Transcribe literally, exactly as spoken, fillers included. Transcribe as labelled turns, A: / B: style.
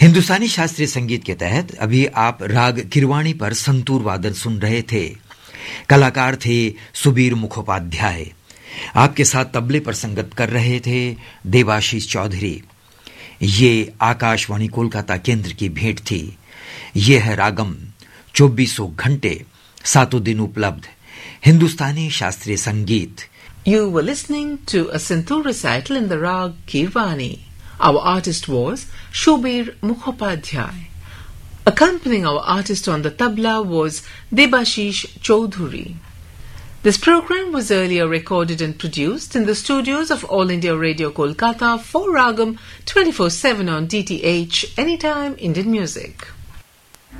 A: हिंदुस्तानी शास्त्रीय संगीत के तहत अभी आप राग किरवाणी पर संतूर वादन सुन रहे थे। कलाकार थे सुबीर मुखोपाध्याय। आपके साथ तबले पर संगत कर रहे थे देवाशीष चौधरी। ये आकाशवाणी कोलकाता केंद्र की भेंट थी। ये है रागम, चौबीसों घंटे सातों दिन उपलब्ध हिंदुस्तानी शास्त्रीय संगीत।
B: You were listening to a santoor recital in the rag Kirvani. Our artist was Shubir Mukhopadhyay. Accompanying our artist on the tabla was Debashish Chaudhuri. This program was earlier recorded and produced in the studios of All India Radio Kolkata for Ragam twenty-four seven on D T H Anytime Indian Music.